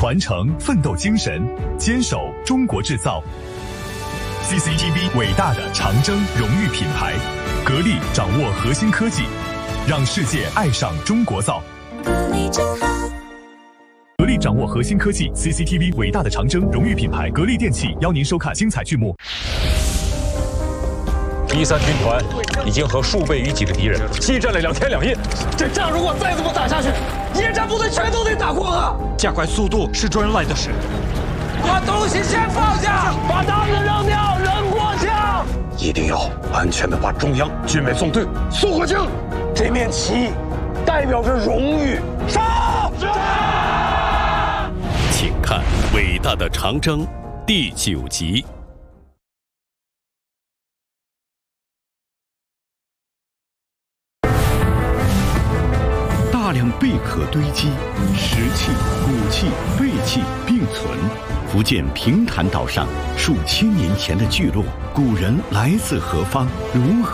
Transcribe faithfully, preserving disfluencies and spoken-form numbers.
传承奋斗精神，坚守中国制造。C C T V 伟大的长征荣誉品牌，格力掌握核心科技，让世界爱上中国造。 格力真好。 格力掌握核心科技 ，C C T V 伟大的长征荣誉品牌，格力电器邀您收看精彩剧目。 一三军团已经和数倍于己的敌人激战了两天两夜， 这仗如果再这么打下去，野战部队全都得打光啊！ 加快速度是周恩来的事。 把东西先放下，把刀子扔掉，人过枪。 一定要安全的把中央军委纵队送回京。 这面旗代表着荣誉。杀！ 请看《伟大的长征》第九集。 大量贝壳堆积，石器、骨器、废器并存。福建平潭岛上数千年前的聚落，古人来自何方？如何